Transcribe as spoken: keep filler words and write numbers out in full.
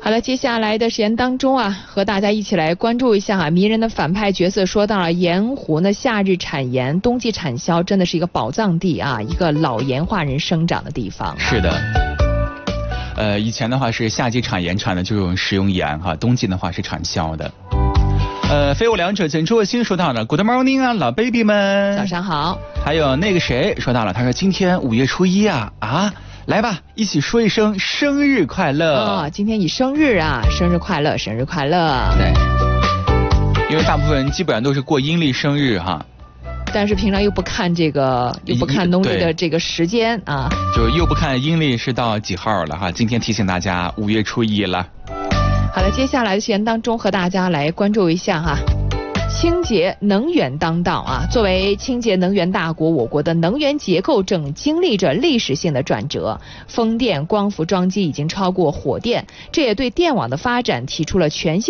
好了，接下来的时间当中啊，和大家一起来关注一下啊，迷人的反派角色说到了盐湖呢，夏日产盐，冬季产销，真的是一个宝藏地啊，一个老盐化人生长的地方。 是的。呃，以前的话是夏季产盐，产的就是食用盐哈，冬季的话是产销的。呃，非我两者，简出我心说到了 ，Good morning 啊，老 baby 们， 早上好。 还有那个谁说到了，他说今天五月初一啊啊，来吧，一起说一声生日快乐。 哦，今天你生日啊，生日快乐，生日快乐。 对，因为大部分人基本上都是过阴历生日哈。 但是平常又不看这个，又不看农历的这个时间啊， 就又不看阴历是到几号了哈。今天提醒大家，五月初一了。 好了，接下来的时间当中和大家来关注一下哈，清洁能源当道啊。作为清洁能源大国，我国的能源结构正经历着历史性的转折。风电、光伏装机已经超过火电，这也对电网的发展提出了全新